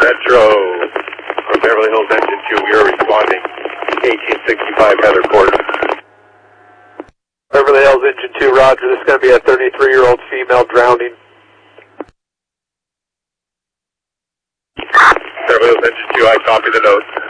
Metro, from Beverly Hills Engine 2, we are responding 1865 Heather Court. Beverly Hills Engine 2, roger. This is going to be a 33-year-old female drowning. Beverly Hills Engine 2, I copy the note.